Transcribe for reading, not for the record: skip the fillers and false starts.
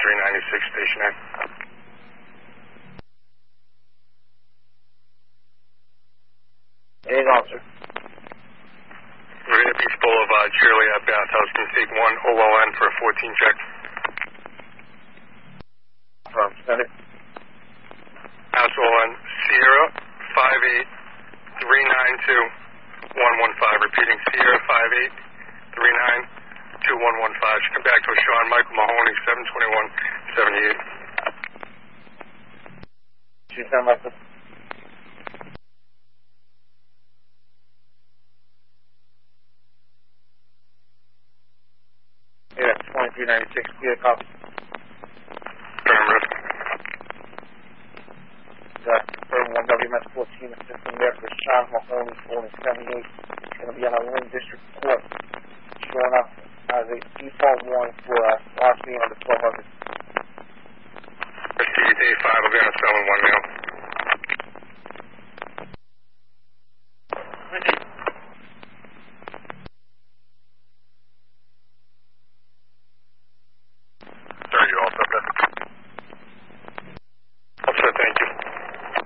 2396, stationary. Hey, officer. Marina Beach Boulevard, Shirley at Bathhouse. Can you take 1 OLN for a 14 check? From Senate. House OLN, Sierra 58392-115. Repeating, Sierra 58392-115. Come back to Sean Michael Mahoney, 721-78. She's done, Michael. Yeah, 2396, clear copy. Affirmative. Confirm 1WMS 14, assistant there for Sean Mahoney, 478. It's going to be on a Lynn District Court. Showing up as a default warrant for larceny under 1200. Proceed A5, I'll be on a 7-1 mail.